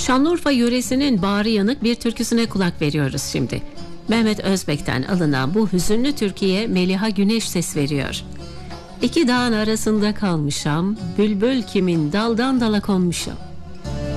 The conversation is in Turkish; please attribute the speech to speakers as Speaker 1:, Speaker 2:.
Speaker 1: Şanlıurfa yöresinin bağrı yanık bir türküsüne kulak veriyoruz şimdi. Mehmet Özbek'ten alınan bu hüzünlü türküye Meliha Güneş ses veriyor. İki dağın arasında kalmışam, bülbül kimin daldan dala konmuşam.